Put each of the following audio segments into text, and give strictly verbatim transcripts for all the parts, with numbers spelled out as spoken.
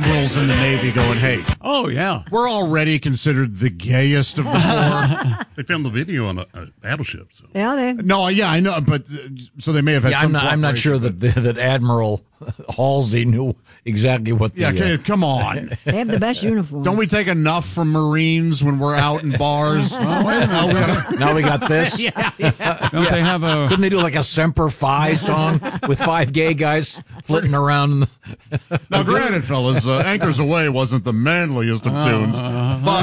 admirals in the Navy going, hey, oh, yeah. we're already considered the gayest of the four. They filmed the video on a, a battleship. So. Yeah, they. No, yeah, I know, but uh, so they may have had Yeah, some I'm not. I'm not sure cooperation, that that Admiral Halsey knew exactly what the. Yeah, okay, uh, come on. They have the best uniform. Don't we take enough from Marines when we're out in bars? Oh, wait a minute. Now we gotta- now we got this. yeah, yeah. Don't they have a... Couldn't they do like a Semper Fi song with five gay guys flitting around? In the... Now, granted, fellas, uh, Anchors Away wasn't the manliest of tunes, but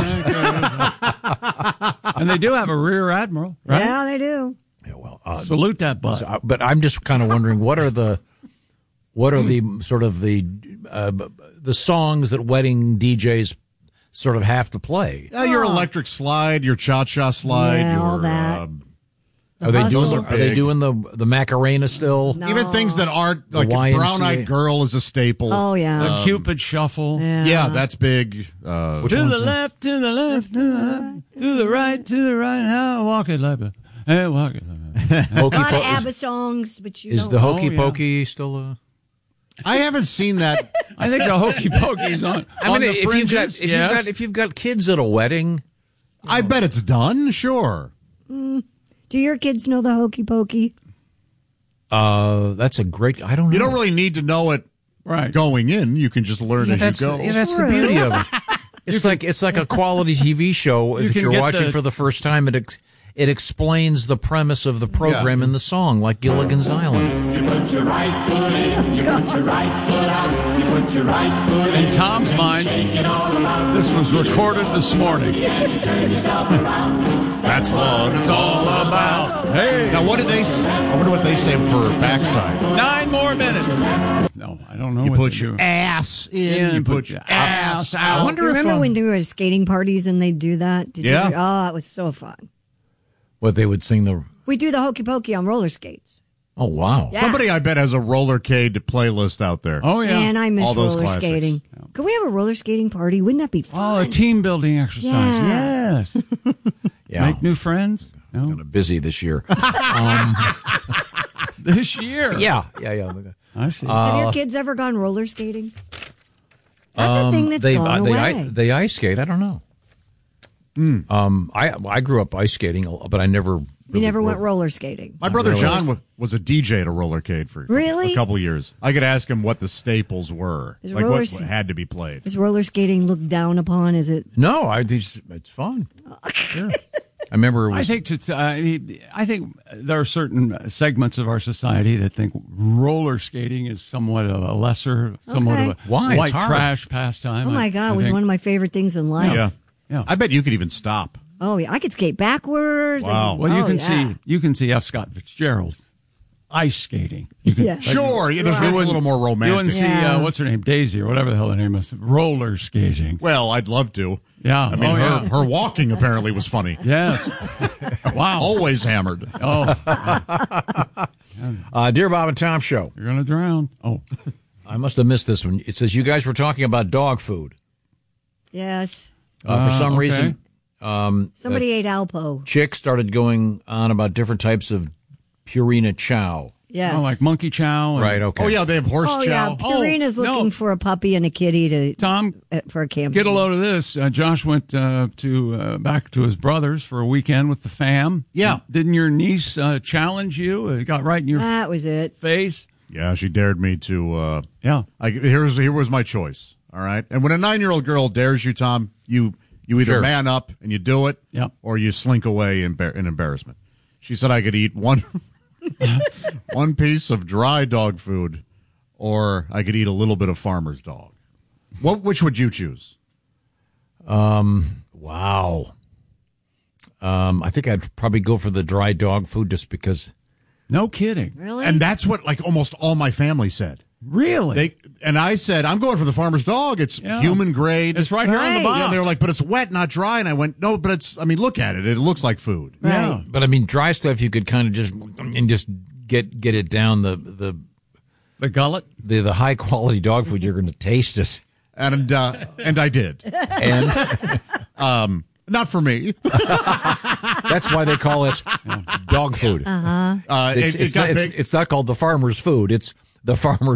And they do have a rear admiral, right? Yeah, they do. Yeah, well, uh, Salute that butt. so, uh, but I'm just kind of wondering what are the what are the sort of the uh, the songs that wedding D Js sort of have to play? uh, your electric slide, your cha-cha slide, Yeah, your all that. uh, Are they doing hustle. the, are they Big. doing the the Macarena still? No. even things that aren't like Y M C A. Brown-Eyed Girl is a staple. Oh, yeah. The Cupid Shuffle. yeah. Yeah, that's big. Uh, Which To one's the that? left, to the left, to the left, to the right, to the right. How walk it like a, hey, walk it like a. Hokey A lot of Po- ABBA songs, but you is, is don't. the Hokey Oh, yeah. Pokey still? Uh, I haven't seen that. I think the Hokey Pokey's on. I on mean, the if you've got fringes, if yes. you've got if you've got kids at a wedding, I bet it's done. Sure. Do your kids know the Hokey Pokey? uh, that's a great. I don't know. You don't really need to know it right. going in. You can just learn Yeah, as that's you go. yeah, that's the True. beauty of it. It's like it's like a quality T V show You that can you're get watching the- for the first time. It ex- it explains the premise of the program in the song, like Gilligan's Island. You put your right foot in, you put your right foot out, you put your right foot in. In Tom's mind, this was recorded this morning. That's what it's all about. Hey, Now, what did they? s- I wonder what they say for backside. nine more minutes. No, I don't know. You what put they your do. ass in. You put your ass I out. wonder Do you if remember um, when they were at skating parties and they'd do that? Did Yeah. You, oh, it was so fun. what they would sing the. We do the Hokey Pokey on roller skates. Oh wow! Yeah. Somebody, I bet, has a rollercade playlist out there. Oh yeah. Man, I miss All those roller classics. skating. Could we have a roller skating party? Wouldn't that be Oh, fun? a team building exercise. Yeah. Yes. Yeah, Make new friends. No. kind of busy this year. um, This year. yeah, yeah, yeah. I see. have your kids ever gone roller skating? That's a thing that's they gone uh, they, away. I, they ice skate. I don't know. Um, I I grew up ice skating, but I never. you really never went wor- roller skating. My brother really. John wa- was a D J at a rollercade for Really? a couple of years. I could ask him what the staples were, Is like roller what, s- what had to be played. Is roller skating looked down upon? Is it? No, I it's, it's fun. Sure. I remember it was. I think to, uh, I think there are certain segments of our society that think roller skating is somewhat of a lesser, somewhat Okay. of a Why? It's white hard. trash pastime. Oh my I- God! I It was think. one of my favorite things in life. Yeah. Yeah. I bet you could even stop. Oh yeah, I could skate backwards. I Wow. could- Well, you oh, can yeah. see you can see F. Scott Fitzgerald ice skating. You can, Yeah. Sure, yeah, there's- that's a little more romantic. You wouldn't see Yeah. uh, what's her name, Daisy or whatever the hell her name is, roller skating. Well, I'd love to. Yeah. I mean, oh, her, yeah. her walking apparently was funny. Yes. Wow. Always hammered. Oh, uh, Dear Bob and Tom show. you're gonna drown. Oh, I must have missed this one. It says you guys were talking about dog food. Yes. Uh, for Uh, some okay. reason, um, Somebody ate Alpo. Chick started going on about different types of Purina Chow. Yes. oh, like monkey chow. And, Right. Okay. Oh, yeah, they have horse Oh yeah, chow. Purina's Oh, looking no. for a puppy and a kitty to Tom, uh, for a camp. get a load of this. Uh, Josh went uh, to uh, back to his brother's for a weekend with the fam. Yeah. Didn't your niece uh, challenge you? It got right in your That was it. face. Yeah, she dared me to. Uh, Yeah. I, here's here was my choice. All right, and when a nine year old girl dares you, Tom, you you either Sure. man up and you do it, Yep. or you slink away in, bar- in embarrassment. She said I could eat one one piece of dry dog food, or I could eat a little bit of farmer's dog. What? Which would you choose? Wow. Um, I think I'd probably go for the dry dog food just because. No kidding. Really? And that's what like almost all my family said. Really? They and I said I'm going for the farmer's dog. It's Yeah. human grade. it's right, here on the Right. box. Yeah, they were like, but it's wet, not dry. And I went, no, but it's. I mean, look at it. It looks like food. yeah. Right. But I mean, dry stuff you could kind of just and just get get it down the the The gullet. the, the high quality dog food. You're going to taste it, And uh, and I did. and Not for me. that's why they call it dog food. Uh, It's, it, it it's, got not, it's, big. it's not called the farmer's food. It's the farmer's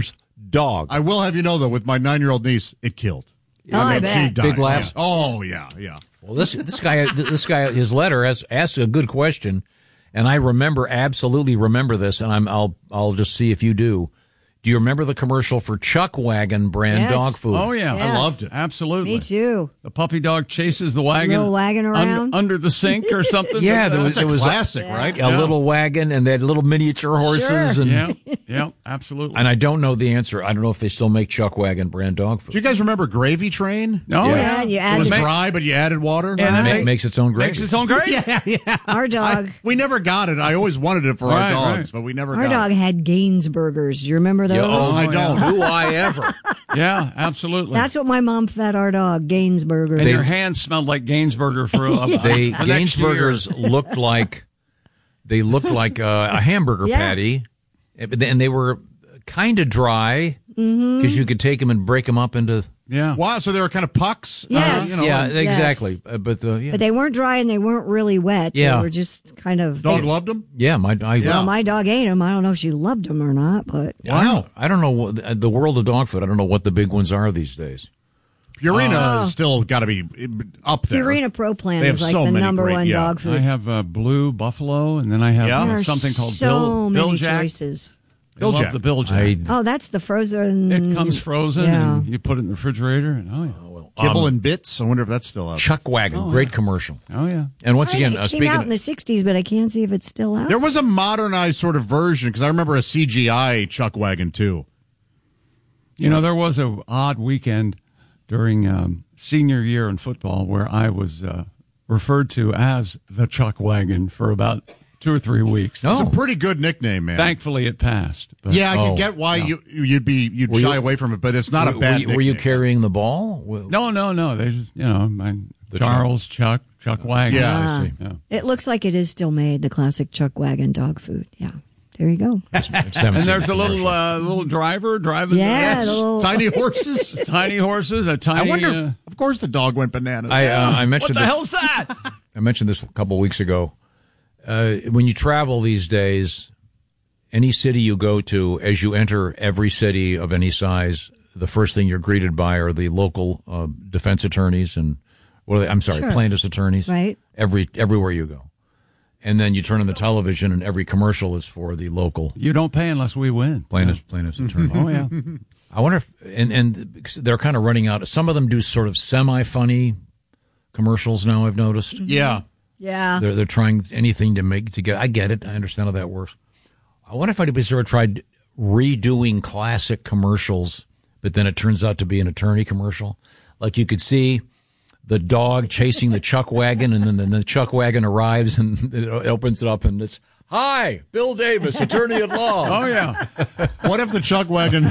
dog. I will have you know, though, with my nine-year-old niece, it killed. Oh, I mean, bet. she died. Big laughs? Oh, yeah, yeah. Well, this this guy, this guy, his letter has asked a good question, and I remember absolutely remember this, and I'm I'll I'll just see if you do. Do you remember the commercial for Chuck Wagon brand Yes. dog food? Oh, yeah. Yes. I loved it. Absolutely. Me too. The puppy dog chases the wagon. Little wagon un- around. under the sink or something. Yeah, like there that. was- It's a it was classic, right? A Yeah. little wagon and they had little miniature horses, Sure. and Yeah, yeah, absolutely. and I don't know the answer. I don't know if they still make Chuck Wagon brand dog food. Do you guys remember Gravy Train? oh, Yeah. yeah. Yeah, you It add was the, dry, but you added water. And It it ma- make- makes its own gravy. makes its own gravy. yeah, yeah. our dog. I- we never got it. I always wanted it for Right, our dogs, right. but we never Our got dog it. had Gainsburgers. Do you remember those? Yeah, oh, I yeah. don't. Do I ever? Yeah, absolutely. That's what my mom fed our dog, Gainsburgers. and your hands smelled like Gainsburger for a, a, They the next Gainsburgers year. looked like they looked like a, a hamburger Yeah. patty, and they were kind of dry because you could take them and break them up into. Yeah. Wow, so they were kind of pucks? Yes. Uh, you know, yeah, yes. exactly. Uh, But the yeah, But they weren't dry and they weren't really wet. Yeah. They were just kind of. Dog they- loved them? yeah, my I, Yeah. Well, my dog ate them. I don't know if she loved them or not, but I don't, I don't know what the world of dog food. I don't know what the big ones are these days. Purina has still got to be up there. Purina Pro Plan They have is like so the many number great- one yeah. dog I food. have uh, Blue Buffalo, and then I have Yeah? uh, There are something called so Bill, many Bill Jack. choices. I Bill love Jack. the Bill Jack. I Oh, that's the frozen. it comes frozen, Yeah. and you put it in the refrigerator, and oh yeah, Kibble and Bits? I wonder if that's still out. Chuck Wagon, great commercial. oh yeah. And once I- again, it uh, came speaking out in the sixties, but I can't see if it's still out. There was a modernized sort of version, because I remember a C G I Chuck Wagon, too. You know, there was a odd weekend during um, senior year in football where I was uh, referred to as the Chuck Wagon for about two or three weeks. No. It's a pretty good nickname, man. Thankfully, it passed. But yeah, I Oh, can get why you, you'd be you'd Were shy you- away from it, but it's not a were, bad you- were you nickname. carrying the ball? Well, No, no, no. They just, you know, my The Charles, Chuck, Chuck Wagon. Yeah. I see. Yeah. It looks like it is still made, the classic Chuck Wagon dog food. Yeah. There you go. Just haven't And seen there's the a little commercial. uh, little driver driving Yeah, the the little- Tiny horses. tiny horses, a tiny. wonder- uh, Of course, the dog went bananas. I, uh, I what mentioned the this. hell's that? I mentioned this a couple of weeks ago. Uh, when you travel these days, any city you go to, as you enter every city of any size, the first thing you're greeted by are the local uh, defense attorneys and what are they? I'm sorry, Sure. plaintiffs' attorneys. Right. Every everywhere you go, and then you turn on the television, and every commercial is for the local You don't pay unless we win. plaintiffs plaintiffs attorney. Oh yeah. I wonder if and and they're kind of running out. Some of them do sort of semi funny commercials now. I've noticed. yeah. Yeah. They're they're trying anything to make to get. I get it. I understand how that works. I wonder if anybody's ever tried redoing classic commercials, but then it turns out to be an attorney commercial. Like you could see the dog chasing the Chuck Wagon, and then, then the Chuck Wagon arrives and it opens it up, and it's hi, Bill Davis, attorney at law. Oh yeah. What if the Chuck Wagon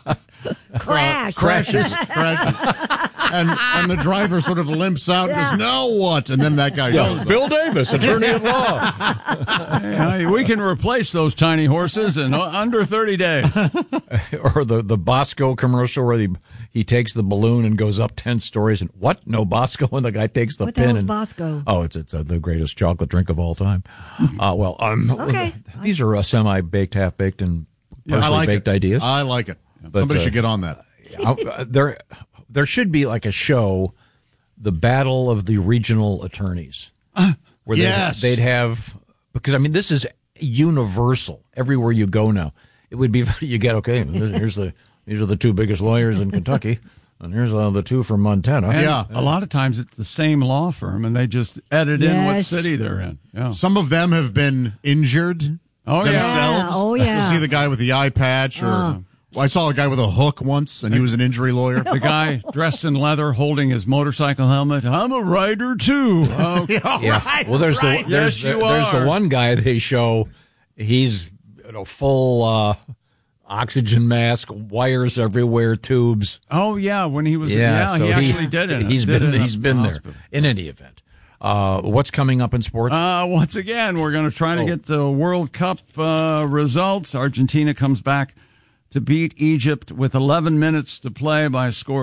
Crash. crashes, crashes, and and the driver sort of limps out Yeah. and goes, "Now what?" And then that guy goes, up. Bill Davis, attorney at law. Hey, we can replace those tiny horses in uh, under thirty days. Or the, the Bosco commercial where he, he takes the balloon and goes up ten stories and what? No Bosco? And the guy takes the What the pin. hell's and, Bosco? Oh, it's it's uh, the greatest chocolate drink of all time. Uh, well, um, Okay. these are uh, semi-baked, half-baked, and I partially like baked it. ideas. I like it. But, Somebody uh, should get on that. Uh, there, there should be like a show, the Battle of the Regional Attorneys, where Yes. they'd, they'd have because I mean this is universal everywhere you go now. It would be you get okay. Here's the these are the two biggest lawyers in Kentucky, and here's uh, the two from Montana. And Yeah. a lot of times it's the same law firm, and they just edit in what Yes. city they're in. Yeah. Some of them have been injured Oh yeah. themselves. Oh, yeah. You'll see the guy with the eye patch, or well, I saw a guy with a hook once, and he was an injury lawyer. The guy dressed in leather holding his motorcycle helmet. I'm a rider too. Oh, Yeah. Well, there's the there's Yes, you the, there's are. the one guy they show. He's you know full uh, oxygen mask, wires everywhere, tubes. oh yeah. When he was, Yeah, yeah, so he actually did it. He's did been it in he's a been there. hospital. In any event, uh, what's coming up in sports? Uh, once again, we're going to try to Oh. get the World Cup uh, results. Argentina comes back to beat Egypt with eleven minutes to play by a score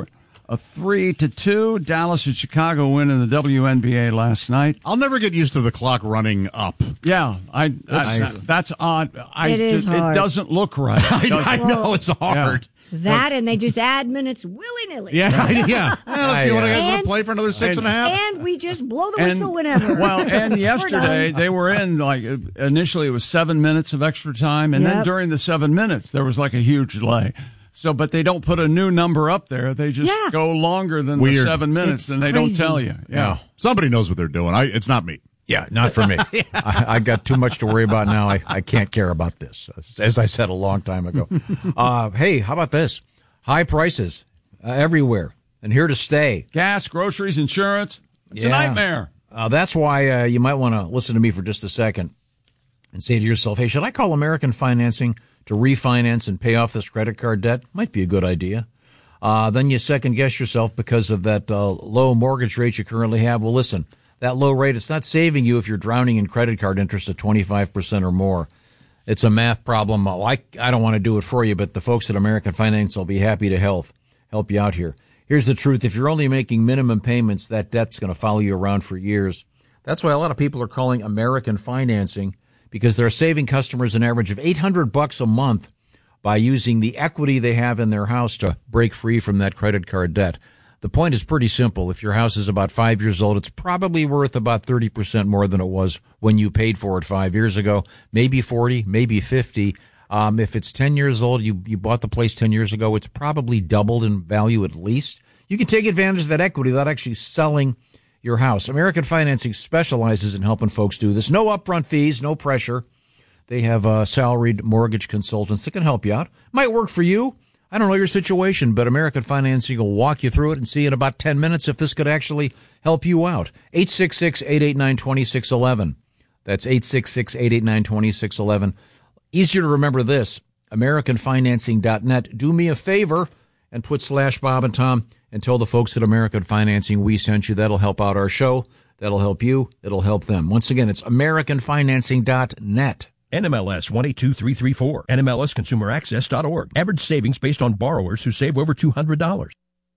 a three to two. Dallas and Chicago win in the W N B A last night. I'll never get used to the clock running up. Yeah, I that's, I- that's odd. I It is just, hard. It doesn't look right. I, It doesn't- I know it's hard. That and they just add minutes willy nilly. Yeah, yeah. Well, if you want to And- play for another six and a half. And we just blow the And- whistle whenever. Well, and We're yesterday done. they were in like initially it was seven minutes of extra time, and then Yep. during the seven minutes there was like a huge delay. So, but they don't put a new number up there. They just Yeah. go longer than the Weird. seven minutes, It's and they crazy. don't tell you. Yeah. Somebody knows what they're doing. I, it's not me. Yeah, not for me. I, I got too much to worry about now. I, I can't care about this, as I said a long time ago. Uh, hey, how about this? High prices uh, everywhere and here to stay. Gas, groceries, insurance. It's a Yeah. nightmare. Uh, that's why uh, you might want to listen to me for just a second and say to yourself, hey, should I call American Financing to refinance and pay off this credit card debt? Might be a good idea. Uh, then you second guess yourself because of that uh, low mortgage rate you currently have. Well, listen, that low rate, it's not saving you if you're drowning in credit card interest at twenty-five percent or more. It's a math problem. Oh, I, I don't want to do it for you, but the folks at American Finance will be happy to help, help you out here. Here's the truth. If you're only making minimum payments, that debt's going to follow you around for years. That's why a lot of people are calling American Financing, because they're saving customers an average of eight hundred bucks a month by using the equity they have in their house to break free from that credit card debt. The point is pretty simple. If your house is about five years old, it's probably worth about thirty percent more than it was when you paid for it five years ago. Maybe forty, maybe fifty. Um, if it's ten years old, you, you bought the place ten years ago, it's probably doubled in value at least. You can take advantage of that equity without actually selling your house. American Financing specializes in helping folks do this. No upfront fees, no pressure. They have uh, salaried mortgage consultants that can help you out. Might work for you. I don't know your situation, but American Financing will walk you through it and see in about ten minutes if this could actually help you out. eight six six, eight eight nine, two six one one. That's eight six six, eight eight nine, two six one one. Easier to remember this, American Financing dot net. Do me a favor and put slash Bob and Tom and tell the folks at American Financing we sent you. That'll help out our show. That'll help you. It'll help them. Once again, it's American Financing dot net. N M L S one eight two three three four, N M L S consumer access dot org. Average savings based on borrowers who save over two hundred dollars.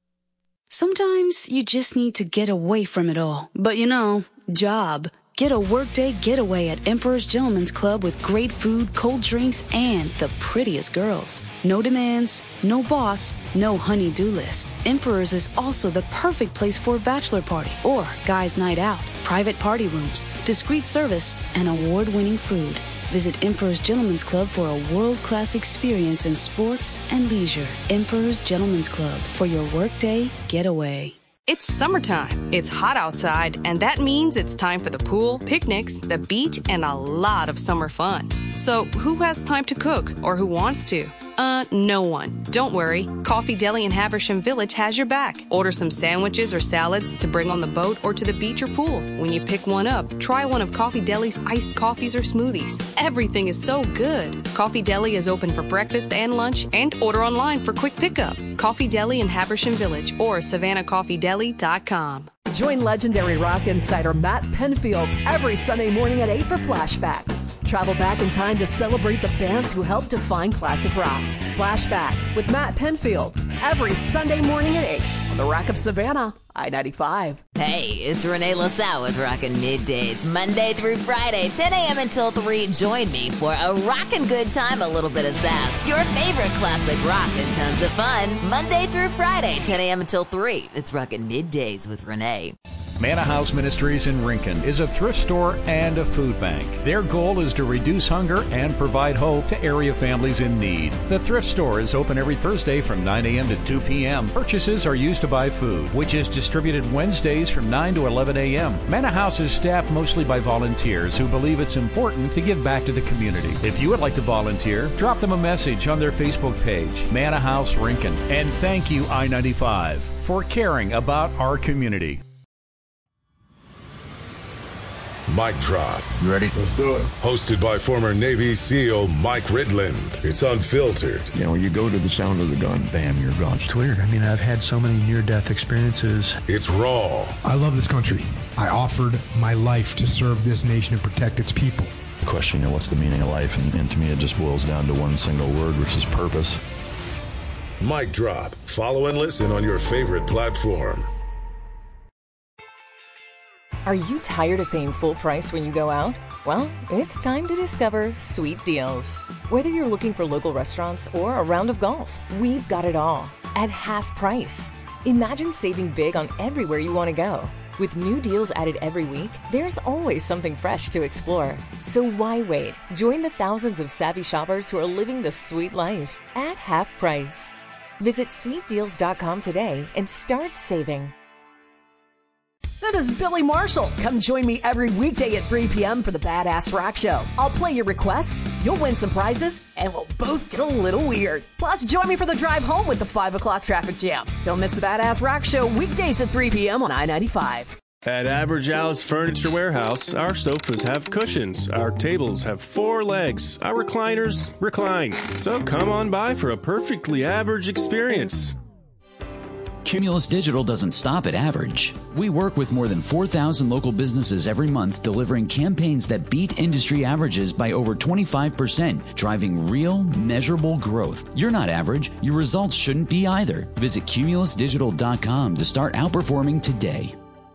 Sometimes you just need to get away from it all. But you know, job. Get a workday getaway at Emperor's Gentleman's Club with great food, cold drinks, and the prettiest girls. No demands, no boss, no honey-do list. Emperor's is also the perfect place for a bachelor party or guys' night out. Private party rooms, discreet service, and award-winning food. Visit Emperor's Gentleman's Club for a world-class experience in sports and leisure. Emperor's Gentleman's Club for your workday getaway. It's summertime. It's hot outside, and that means it's time for the pool, picnics, the beach, and a lot of summer fun. So who has time to cook, or who wants to? Uh, no one. Don't worry. Coffee Deli in Haversham Village has your back. Order some sandwiches or salads to bring on the boat or to the beach or pool. When you pick one up, try one of Coffee Deli's iced coffees or smoothies. Everything is so good. Coffee Deli is open for breakfast and lunch, and order online for quick pickup. Coffee Deli in Haversham Village or savannah coffee deli dot com. Join legendary rock insider Matt Penfield every Sunday morning at eight for Flashback. Travel back in time to celebrate the bands who helped define classic rock. Flashback with Matt Penfield every Sunday morning at eight on the Rock of Savannah, I ninety-five. Hey, it's Renee LaSalle with Rockin' Middays, Monday through Friday, ten a.m. until three. Join me for a rockin' good time, a little bit of sass, your favorite classic rock, and tons of fun. Monday through Friday, ten a.m. until three. It's Rockin' Middays with Renee. Manna House Ministries in Rincon is a thrift store and a food bank. Their goal is to reduce hunger and provide hope to area families in need. The thrift store is open every Thursday from nine a.m. to two p.m. Purchases are used to buy food, which is distributed Wednesdays from nine to eleven a.m. Manna House is staffed mostly by volunteers who believe it's important to give back to the community. If you would like to volunteer, drop them a message on their Facebook page, Manna House Rincon. And thank you, I ninety-five, for caring about our community. Mic Drop. You ready? Let's do it. Hosted by former Navy SEAL Mike Ridland. It's unfiltered. You know, you go to the sound of the gun, bam, you're gone. It's weird. I mean, I've had so many near-death experiences. It's raw. I love this country. I offered my life to serve this nation and protect its people. The question, you know, what's the meaning of life? And, and to me, it just boils down to one single word, which is purpose. Mic Drop. Follow and listen on your favorite platform. Are you tired of paying full price when you go out? Well, it's time to discover Sweet Deals. Whether you're looking for local restaurants or a round of golf, we've got it all at half price. Imagine saving big on everywhere you want to go. With new deals added every week, there's always something fresh to explore. So why wait? Join the thousands of savvy shoppers who are living the sweet life at half price. Visit sweet deals dot com today and start saving. This is Billy Marshall. Come join me every weekday at three p.m. for the Badass Rock Show. I'll play your requests, you'll win some prizes, and we'll both get a little weird. Plus, join me for the drive home with the five o'clock traffic jam. Don't miss the Badass Rock Show weekdays at three p.m. on I ninety-five. At Average Al's Furniture Warehouse, our sofas have cushions, our tables have four legs, our recliners recline. So come on by for a perfectly average experience. Cumulus Digital doesn't stop at average. We work with more than four thousand local businesses every month, delivering campaigns that beat industry averages by over twenty-five percent, driving real, measurable growth. You're not average. Your results shouldn't be either. Visit cumulus digital dot com to start outperforming today.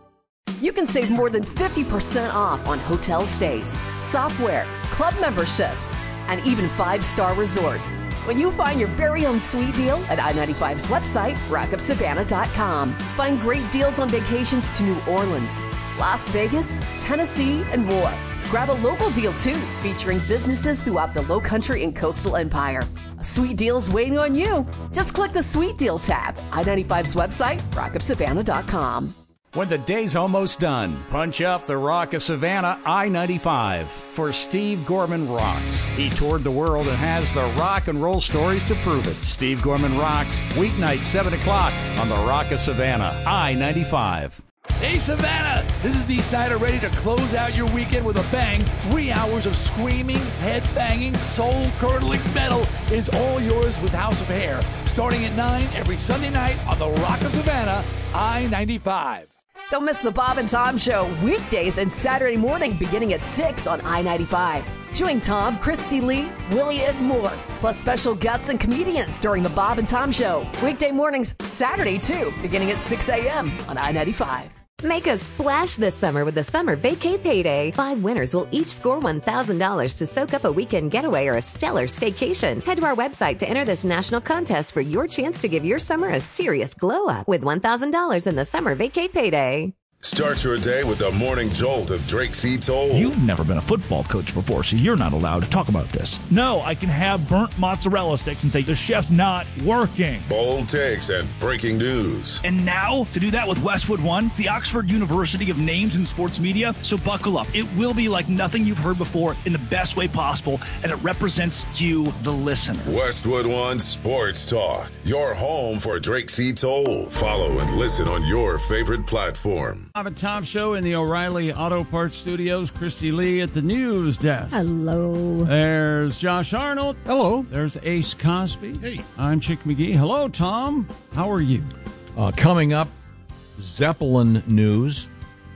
You can save more than fifty percent off on hotel stays, software, club memberships, and even five-star resorts when you find your very own sweet deal at I ninety-five's website, rock up savannah dot com. Find great deals on vacations to New Orleans, Las Vegas, Tennessee, and more. Grab a local deal, too, featuring businesses throughout the Lowcountry and Coastal Empire. A sweet deal is waiting on you. Just click the Sweet Deal tab. I ninety-five's website, rock up savannah dot com. When the day's almost done, punch up the Rock of Savannah I ninety-five for Steve Gorman Rocks. He toured the world and has the rock and roll stories to prove it. Steve Gorman Rocks, weeknight, seven o'clock on the Rock of Savannah I ninety-five. Hey, Savannah! This is Dee Snider, ready to close out your weekend with a bang. Three hours of screaming, head-banging, soul-curdling metal is all yours with House of Hair. Starting at nine every Sunday night on the Rock of Savannah I ninety-five. Don't miss the Bob and Tom Show weekdays and Saturday morning beginning at six on I ninety-five. Join Tom, Christy Lee, Willie, and more, plus special guests and comedians during the Bob and Tom Show. Weekday mornings, Saturday too, beginning at six a.m. on I ninety-five. Make a splash this summer with the Summer Vacay Payday. Five winners will each score one thousand dollars to soak up a weekend getaway or a stellar staycation. Head to our website to enter this national contest for your chance to give your summer a serious glow up with one thousand dollars in the Summer Vacay Payday. Start your day with the morning jolt of Drake C. Toll. You've never been a football coach before, so you're not allowed to talk about this. No, I can have burnt mozzarella sticks and say the chef's not working. Bold takes and breaking news. And now, to do that with Westwood One, the Oxford University of Names in Sports Media. So buckle up. It will be like nothing you've heard before in the best way possible, and it represents you, the listener. Westwood One Sports Talk. Your home for Drake C. Toll. Follow and listen on your favorite platform. Bob and Tom Show in the O'Reilly Auto Parts Studios. Christy Lee at the news desk. Hello. There's Josh Arnold. Hello. There's Ace Cosby. Hey. I'm Chick McGee. Hello, Tom. How are you? Uh, coming up, Zeppelin news.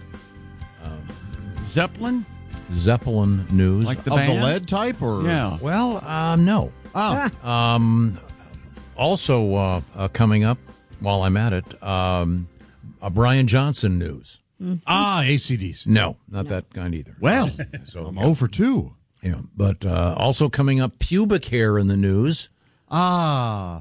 Um, Zeppelin? Zeppelin news. Like the of band? the lead type, or yeah. Well, um, no. Oh. Um, also uh, uh, coming up, while I'm at it, um, uh, Brian Johnson news. Mm-hmm. Ah, A C D C. No, not no. that kind either. Well, so I'm yeah. zero for two. Yeah, but uh, also coming up, pubic hair in the news. Ah,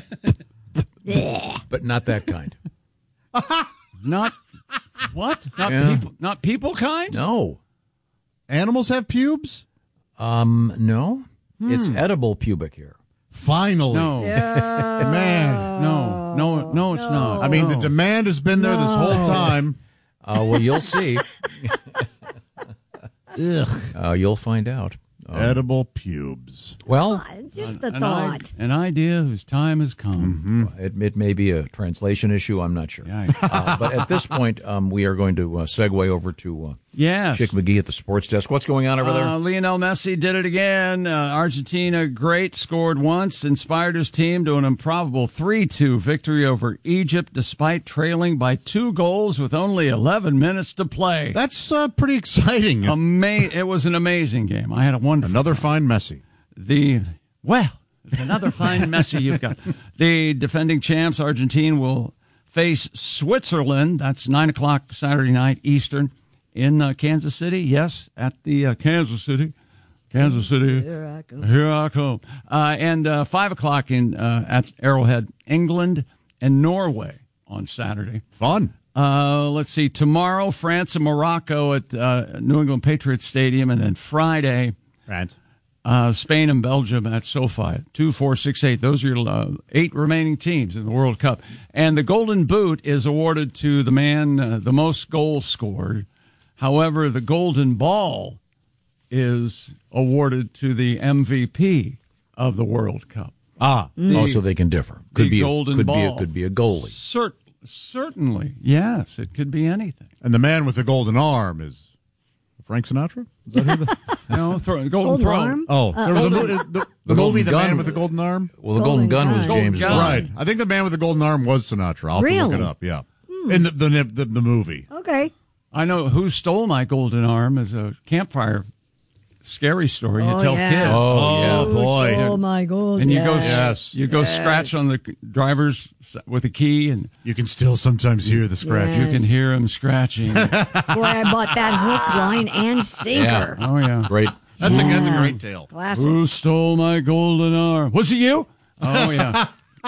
but not that kind. Not what? Not Yeah. people? Not people kind? No. Animals have pubes? Um, no. Hmm. It's edible pubic hair. Finally. No. Yeah. Man. No, no, no, it's No. not. I mean, no. the demand has been there this whole time. Uh, well, you'll see. Ugh. Uh, you'll find out. Um, Edible pubes. Well, Just the an, thought. An idea whose time has come. it, it may be a translation issue. I'm not sure. Yeah. Uh, but at this point, um, we are going to uh, segue over to uh, Yes. Chick McGee at the sports desk. What's going on over there? Uh, Lionel Messi did it again. Uh, Argentina, great, scored once, inspired his team to an improbable three two victory over Egypt despite trailing by two goals with only eleven minutes to play. That's uh, pretty exciting. Ama- it was an amazing game. I had a wonderful Another fine Messi. The well, It's another fine Messi you've got. The defending champs, Argentina, will face Switzerland. That's nine o'clock Saturday night Eastern in uh, Kansas City. Yes, at the uh, Kansas City. Kansas City. Here I come. Here I come. Uh, and uh, five o'clock in uh, at Arrowhead, England and Norway on Saturday. Fun. Uh, let's see. Tomorrow, France and Morocco at uh, New England Patriots Stadium. And then Friday, France. Uh, Spain and Belgium at SoFi. Two, four, six, eight. Those are your uh, eight remaining teams in the World Cup. And the Golden Boot is awarded to the man, uh, the most goals scored. However, the Golden Ball is awarded to the M V P of the World Cup. Ah, The- oh, so they can differ. Could the be a, Golden could be Ball. a, could be a goalie. Cer- certainly, yes. It could be anything. And the man with the golden arm is Frank Sinatra? Is that who the... No, thro- Golden, Golden Throne. Arm? Oh, Uh, there was a Golden- mo- the, the, The movie Golden The Gun. Man with the Golden Arm? Well, the Golden, Golden Gun was Gun. James Golden Gun. Bond. Right. I think the man with the golden arm was Sinatra. I'll have to look Really? it up, yeah. In the, the, the, the movie. Okay. I know Who Stole My Golden Arm is a campfire scary story you Oh, tell yeah. kids. Oh, yeah. Oh, boy. Oh, my God. And you go, Yes. you go Yes. scratch on the driver's s- with a key, and You can still sometimes hear the scratch. you can hear him scratching. Boy, I bought that hook, line, and sinker. Oh yeah, Great. That's, a, that's a Yeah. great tale. Classic. Who stole my golden arm? Was it you? Oh yeah,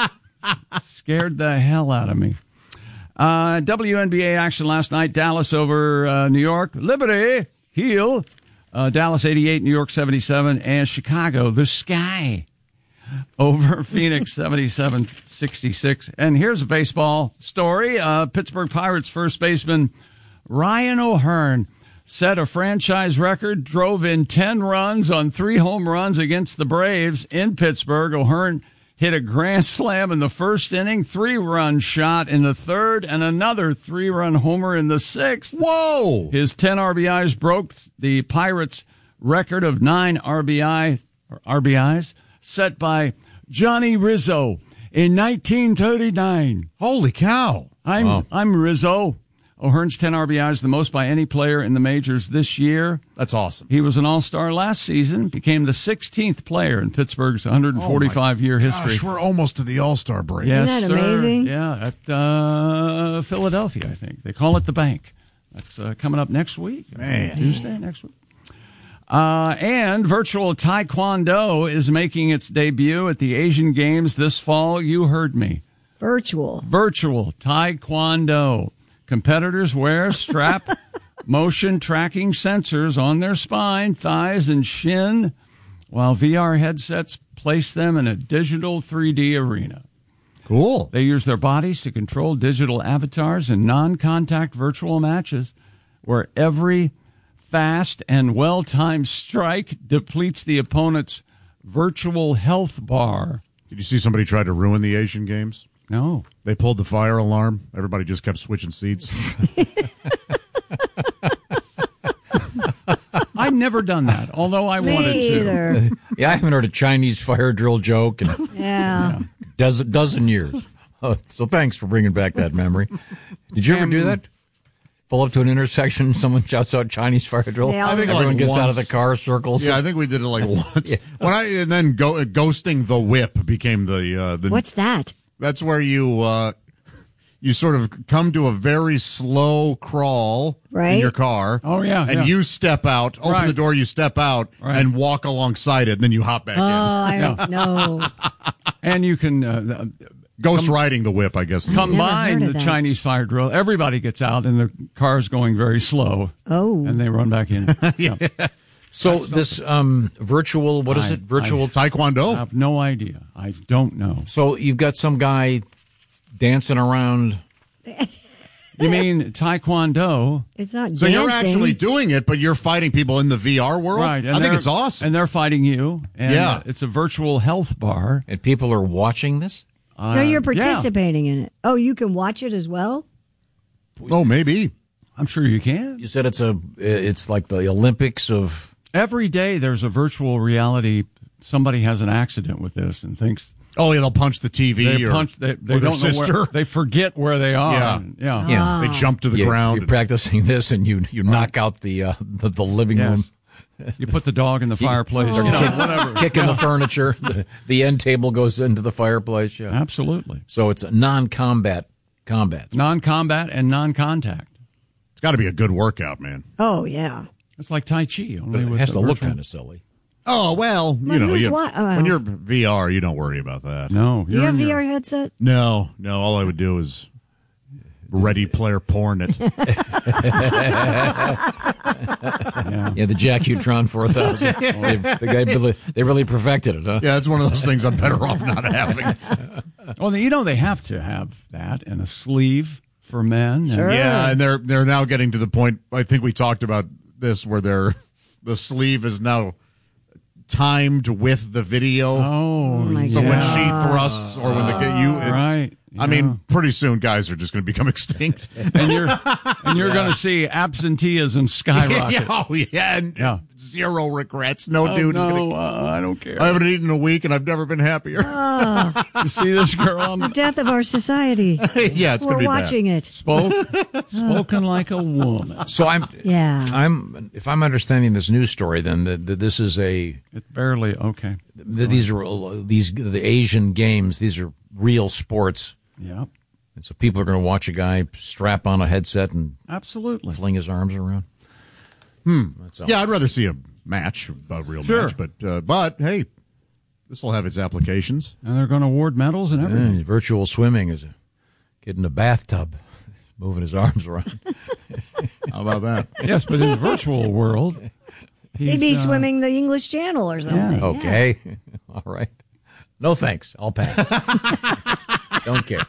scared the hell out of me. Uh, W N B A action last night: Dallas over uh, New York. Liberty heel. Uh, Dallas eighty-eight, New York seventy-seven, and Chicago the Sky over Phoenix seventy-seven sixty-six. And here's a baseball story. Uh, Pittsburgh Pirates first baseman Ryan O'Hearn set a franchise record, drove in ten runs on three home runs against the Braves in Pittsburgh. O'Hearn hit a grand slam in the first inning, three-run shot in the third, and another three-run homer in the sixth. Whoa! His ten R B Is broke the Pirates' record of nine R B I or R B Is set by Johnny Rizzo in nineteen thirty-nine. Holy cow. I'm Wow. I'm Rizzo. O'Hearn's ten R B Is, the most by any player in the majors this year. That's awesome. He was an all-star last season, became the sixteenth player in Pittsburgh's one hundred forty-five year history. Gosh, we're almost to the All-Star break. Yes, Isn't that sir. amazing? Yeah, at uh, Philadelphia, I think. They call it the Bank. That's uh, coming up next week. Man. Tuesday next week. Uh, and virtual Taekwondo is making its debut at the Asian Games this fall. You heard me. Virtual. Virtual Taekwondo. Competitors wear strap motion tracking sensors on their spine, thighs, and shin, while V R headsets place them in a digital three D arena. Cool. They use their bodies to control digital avatars in non-contact virtual matches where every fast and well-timed strike depletes the opponent's virtual health bar. Did you see somebody try to ruin the Asian Games? No. They pulled the fire alarm. Everybody just kept switching seats. I've never done that, although I Me wanted to. either. Yeah, I haven't heard a Chinese fire drill joke in a Yeah. dozen, dozen years. Oh, so thanks for bringing back that memory. Did you ever do that? Pull up to an intersection, someone shouts out Chinese fire drill. Yeah, I think Everyone like gets out once. of the car, circles. Yeah, I think we did it like once. When I and then go, uh, ghosting the whip became the uh, the. What's that? That's where you uh, you sort of come to a very slow crawl Right. in your car. Oh, yeah, and yeah. you step out, open Right. the door, you step out, Right. and walk alongside it, and then you hop back Oh, in. I don't know. And you can uh, Ghost riding the whip, I guess. combine heard of the that. Chinese fire drill. Everybody gets out, and the car's going very slow. Oh. And they run back in. Yeah. So this um, virtual, what is I- it? Virtual. I Taekwondo. have no idea. I don't know. so you've got some guy dancing around. You mean Taekwondo? It's not So dancing. you're actually doing it, but you're fighting people in the V R world? Right. and I think they're- it's awesome. And they're fighting you. And Yeah. uh, it's a virtual health bar. And people are watching this? Uh, No, you're yeah. participating in it. Oh, you can watch it as well? Oh, maybe. I'm sure you can. You said it's a, it's like the Olympics of. Every day there's a virtual reality. Somebody has an accident with this and thinks Oh, yeah, they'll punch the T V they or, punch. They, they or their don't know sister. where, they forget where they are. Yeah. And- yeah. Yeah. They jump to the you, ground. You're and- practicing this, and you you knock out the uh, the, the living Yes. room. You put the dog in the fireplace, or Kick- whatever. Kicking Yeah. the furniture. The, the end table goes into the fireplace. Yeah, absolutely. So it's a non-combat combat. Non-combat and non-contact. It's got to be a good workout, man. Oh, yeah. It's like Tai Chi. Only But it with has the to look virtual- kind of silly. Oh, well, you But know, who's you, what- uh, when you're V R, you don't worry about that. No. Do you have V R headset? No, no. All I would do is Ready Player Porn it. yeah. yeah, the Jacutron four thousand. Yeah. They, the guy really, they really perfected it, huh? Yeah, it's one of those things I'm better off not having. Well, you know they have to have that and a sleeve for men. and- Yeah, and they're they're now getting to the point. I think we talked about this where they're the sleeve is now timed with the video. Oh, my so when God. she thrusts or when the you it- Right. I mean, pretty soon guys are just going to become extinct, and you're and you're going to see absenteeism skyrocket. yeah, oh yeah, and Yeah. zero regrets. No Oh, dude is no, going to. uh, I don't care. I haven't eaten in a week, and I've never been happier. Oh, You see this girl on the the death of our society. Yeah, it's We're gonna be bad. watching it. spoke spoken like a woman. So I'm, Yeah. I'm. If I'm understanding this news story, then that that this is a. It's barely okay. that These are uh, these the Asian games. These are real sports. Yeah, and so people are going to watch a guy strap on a headset and absolutely fling his arms around. Hmm. That's all. Yeah, I'd rather see a match, a real Sure. match, but uh, but hey, this will have its applications. and they're going to award medals and everything. Yeah, virtual swimming is a kid in a bathtub, moving his arms around. How about that? Yes, but in the virtual world, He'd be he's, uh, swimming the English Channel or something. Yeah. Okay, all right. No thanks. I'll pass. Don't care.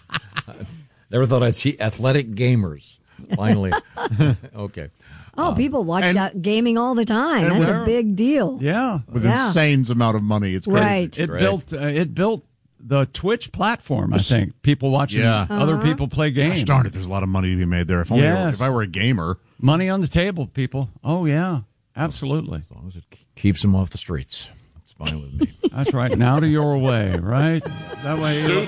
Never thought I'd see athletic gamers. Finally, okay. Oh, people watch and- that gaming all the time. and That's with- a big deal. Yeah, With Yeah. insane amount of money, it's crazy. Right. it Right. built uh, it built the Twitch platform. I think people watching Yeah. other Uh-huh. people play games. Gosh darn it, there's a lot of money to be made there. If only Yes. if I were a gamer. Money on the table, people. Oh yeah, absolutely. As long as it keeps them off the streets, it's fine with me. That's right. Now to your way, right? That way. You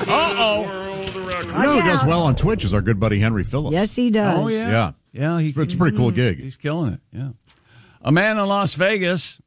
know who does well on Twitch is our good buddy Henry Phillips. Yes, he does. Oh yeah, Yeah. yeah. He, It's, it's a pretty cool gig. He's killing it. Yeah. A man in Las Vegas,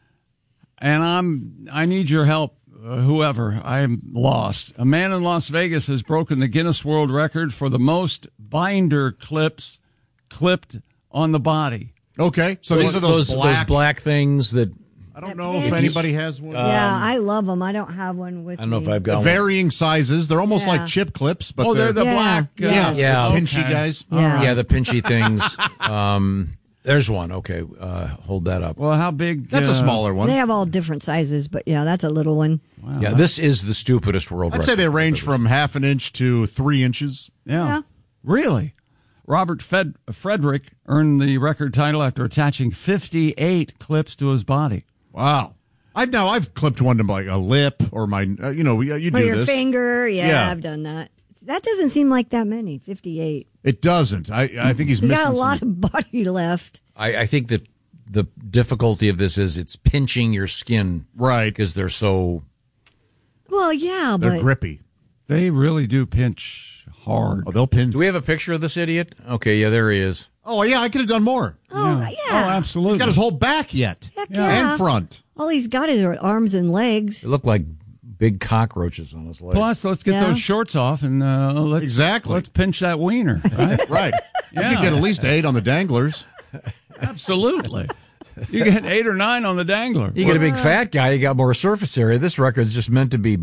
and I'm. I need your help, uh, whoever. I'm lost. A man in Las Vegas has broken the Guinness World Record for the most binder clips clipped on the body. Okay, so these are those, those black. those black things that I don't know if anybody has one. Yeah, I love them. I don't have one with I don't know me. if I've got one. Varying sizes. They're almost Yeah. like chip clips, but Oh, they're the Yeah. black. Uh, yeah, Yeah. the pinchy okay. guys. Yeah. Yeah, the pinchy things. Um, there's one. Okay, uh, hold that up. Well, how big? That's a uh, smaller one. They have all different sizes, but yeah, that's a little one. Wow. Yeah, this is the stupidest world I'd record. say they range from half an inch to three inches. Yeah. Yeah. Really? Robert Fed- Frederick earned the record title after attaching fifty-eight clips to his body. Wow. I've now I've clipped one to like a lip or my uh, you know you, you Or do your this. finger. Yeah, Yeah. I've done that. That doesn't seem like that many. fifty-eight. It doesn't. I I think he's You missing got a lot some. of body left. I, I think that the difficulty of this is it's pinching your skin, Right. Because they're so. Well, yeah, They're but grippy. They really do pinch hard. Oh, they'll pin. Do we have a picture of this idiot? Okay, yeah, there he is. Oh yeah, I could have done more. oh yeah, Oh, absolutely. He's got his whole back yet, Heck yeah. and front. All he's got is arms and legs. It looked like big cockroaches on his leg. Plus, let's get Yeah. those shorts off and uh, let's Exactly. let's pinch that wiener. Right? Right. Yeah. You could get at least eight on the danglers. Absolutely. You get eight or nine on the dangler. You get a big fat guy, you got more surface area. This record's just meant to be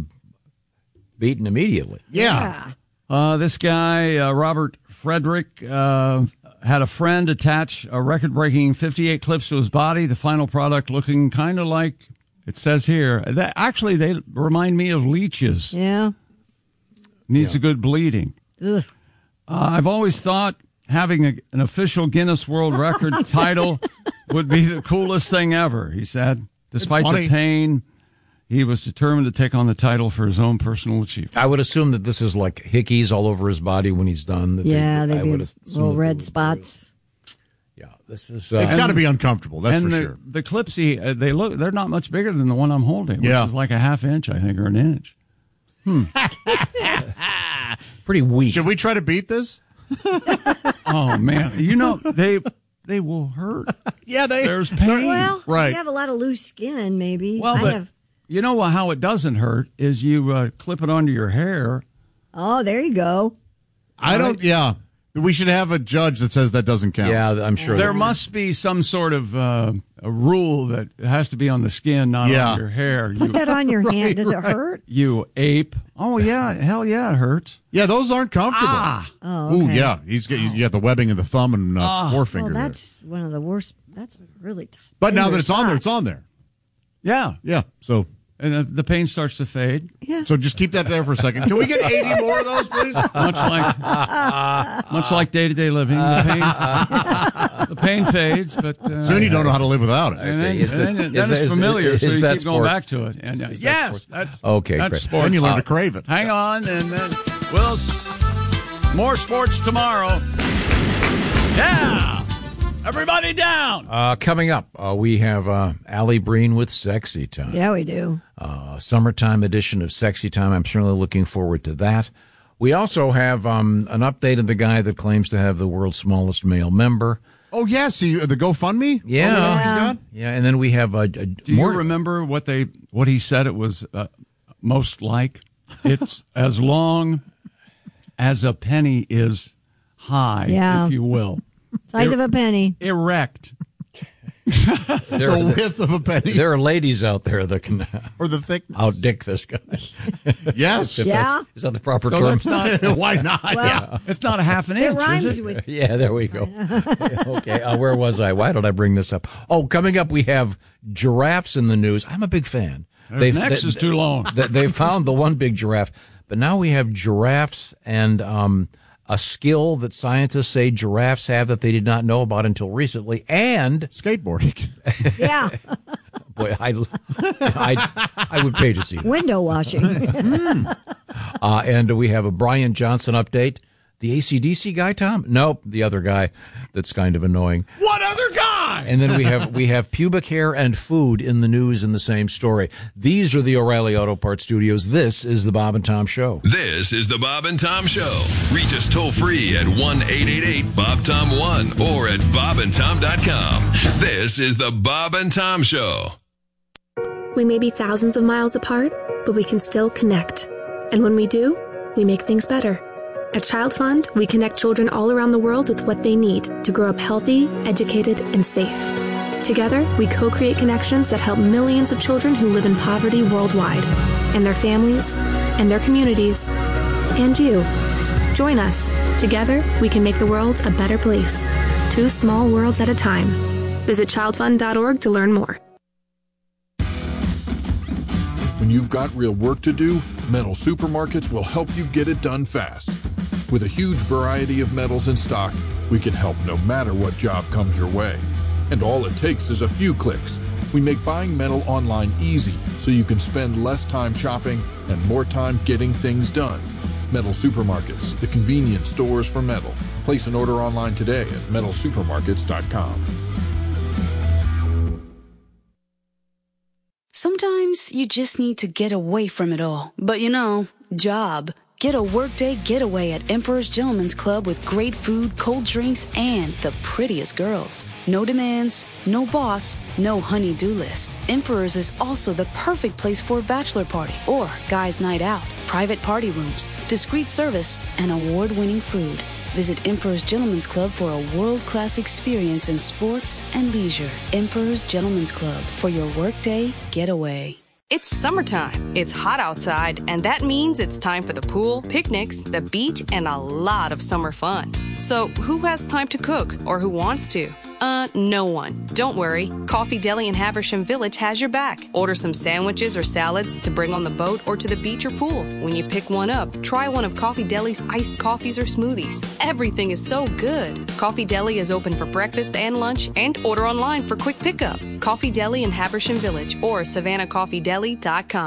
beaten immediately. Yeah. Uh, this guy, uh, Robert Frederick, uh, had a friend attach a record-breaking fifty-eight clips to his body. The final product looking kind of like, it says here, that actually they remind me of leeches. Yeah. Needs a good bleeding. Ugh. Uh, I've always thought having a, an official Guinness World Record title would be the coolest thing ever, he said. Despite funny. the pain, he was determined to take on the title for his own personal achievement. I would assume that this is like hickeys all over his body when he's done. That Yeah, they, they I do would assume little that red they- spots. Yeah, this is. Uh, It's got to be uncomfortable. That's and for the, sure. the clips, he, uh, they look, they're not much bigger than the one I'm holding, which Yeah. is like a half inch, I think, or an inch. pretty weak. Should we try to beat this? Oh man, you know they they will hurt. Yeah, they. There's pain. Well, Right. you have a lot of loose skin, maybe. Well, I but have, you know how it doesn't hurt is you uh, clip it onto your hair. oh, there you go. I don't. Yeah, we should have a judge that says that doesn't count. Yeah, I'm sure. There must be some sort of uh, a rule that it has to be on the skin, not Yeah. on your hair. Put You, that on your hand. Right, Does it right. hurt? you ape. Oh, yeah. Hell yeah, it hurts. Yeah, those aren't comfortable. Ah. Oh, Ooh, okay. yeah. He's got, you got the webbing of the thumb and uh, Ah. forefinger Well, there. that's one of the worst. That's really tough. But now that dangerous it's on there, spot. it's on there. Yeah. Yeah. So And uh, the pain starts to fade. Yeah. so just keep that there for a second. Can we get eighty more of those, please? Much like much like day-to-day living, the pain, the pain fades, but uh, Soon you don't know how to live without it. and then, Is and that- then, is then that- it's is- familiar, is so you that keep going sports? back to it. And uh, Is that yes, sports? that's Okay, That's great. sports. Then you learn Uh, to crave it. Hang on, and then we'll s- more sports tomorrow. Yeah, everybody down. Uh, coming up, uh, we have uh, Allie Breen with Sexy Time. Yeah, we do. Uh, summertime edition of Sexy Time. I'm certainly looking forward to that. We also have um, an update of the guy that claims to have the world's smallest male member. Oh, yes. The, the GoFundMe? Yeah. Oh, he's Yeah. got? Yeah, and then we have a, a Do more. you remember what they what he said it was uh, most like? It's as long as a penny is high, Yeah. if you will. Size of a penny. Erect. there, The width of a penny. there are ladies out there that can Or the thickness. outdick this guy. Yes. If Yeah. that's- Is that the proper So term? that's not, Why not? Well, yeah. it's not a half an it inch, rhymes is it? with. Yeah, there we go. Okay, uh, where was I? Why did I bring this up? Oh, coming up, we have giraffes in the news. I'm a big fan. Their necks is too long. They, they found the one big giraffe, but now we have giraffes and um, a skill that scientists say giraffes have that they did not know about until recently, and Skateboarding. Yeah. boy, I, I, I would pay to see that. Window washing. Uh, and we have a Brian Johnson update. The A C D C guy, Tom? Nope, the other guy that's kind of annoying. What other guy? And then we have we have pubic hair and food in the news in the same story. These are the O'Reilly Auto Parts Studios. This is the Bob and Tom Show. This is the Bob and Tom Show. Reach us toll free at one eight eight eight Bob Tom one or at bob and tom dot com. This is the Bob and Tom Show. We may be thousands of miles apart, but we can still connect. And when we do, we make things better. At Child Fund, we connect children all around the world with what they need to grow up healthy, educated, and safe. Together, we co-create connections that help millions of children who live in poverty worldwide, and their families, and their communities, and you. Join us. Together, we can make the world a better place. Two small worlds at a time. Visit child fund dot org to learn more. When you've got real work to do, Metal Supermarkets will help you get it done fast. With a huge variety of metals in stock, we can help no matter what job comes your way. And all it takes is a few clicks. We make buying metal online easy so you can spend less time shopping and more time getting things done. Metal Supermarkets, the convenience stores for metal. Place an order online today at metal supermarkets dot com. Sometimes you just need to get away from it all. But you know, job. Get a workday getaway at Emperor's Gentleman's Club with great food, cold drinks, and the prettiest girls. No demands, no boss, no honey-do list. Emperor's is also the perfect place for a bachelor party or guys' night out. Private party rooms, discreet service, and award-winning food. Visit Emperor's Gentleman's Club for a world-class experience in sports and leisure. Emperor's Gentleman's Club for your workday getaway. It's summertime. It's hot outside, and that means it's time for the pool, picnics, the beach, and a lot of summer fun. So who has time to cook, or who wants to? Uh, no one. Don't worry. Coffee Deli in Haversham Village has your back. Order some sandwiches or salads to bring on the boat or to the beach or pool. When you pick one up, try one of Coffee Deli's iced coffees or smoothies. Everything is so good. Coffee Deli is open for breakfast and lunch, and order online for quick pickup. Coffee Deli in Haversham Village or savannah coffee deli dot com.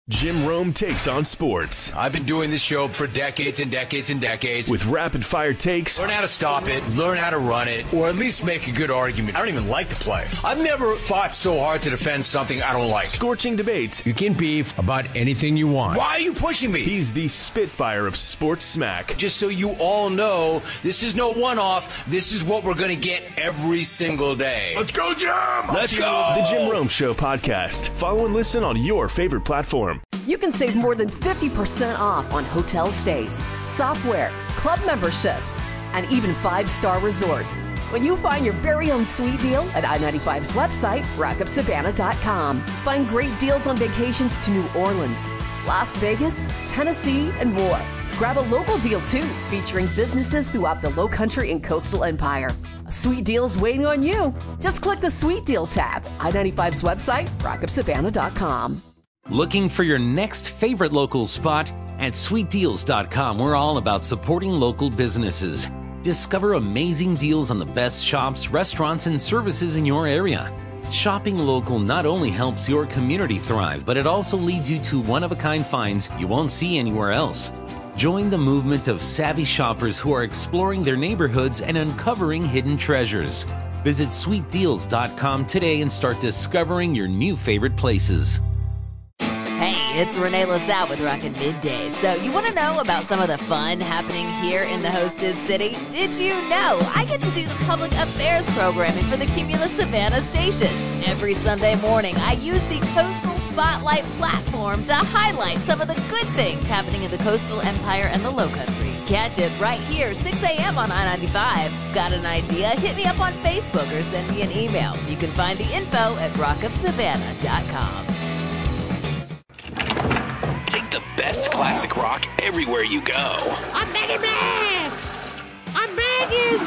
Jim Rome takes on sports. I've been doing this show for decades and decades and decades. With rapid-fire takes. Learn how to stop it, learn how to run it, or at least make a good argument. I don't even like the play. I've never fought so hard to defend something I don't like. Scorching debates. You can beef about anything you want. Why are you pushing me? He's the Spitfire of sports smack. Just so you all know, this is no one-off. This is what we're going to get every single day. Let's go, Jim! Let's go! The Jim Rome Show podcast. Follow and listen on your favorite platform. You can save more than fifty percent off on hotel stays, software, club memberships, and even five-star resorts when you find your very own sweet deal at I ninety-five's website, rock up savannah dot com. Find great deals on vacations to New Orleans, Las Vegas, Tennessee, and more. Grab a local deal, too, featuring businesses throughout the Lowcountry and Coastal Empire. A sweet deal is waiting on you. Just click the Sweet Deal tab, I ninety-five's website, rock up savannah dot com. Looking for your next favorite local spot? At sweet deals dot com, we're all about supporting local businesses. Discover amazing deals on the best shops, restaurants, and services in your area. Shopping local not only helps your community thrive, but it also leads you to one-of-a-kind finds you won't see anywhere else. Join the movement of savvy shoppers who are exploring their neighborhoods and uncovering hidden treasures. Visit sweet deals dot com today and start discovering your new favorite places. Hey, it's Renee LaSalle with Rockin' Middays. So you want to know about some of the fun happening here in the hostess city? Did you know I get to do the public affairs programming for the Cumulus Savannah stations? Every Sunday morning, I use the Coastal Spotlight platform to highlight some of the good things happening in the Coastal Empire and the Lowcountry. Catch it right here, six a.m. on I ninety-five. Got an idea? Hit me up on Facebook or send me an email. You can find the info at rock up savannah dot com. Take the best classic rock everywhere you go. I'm begging, man! I'm begging!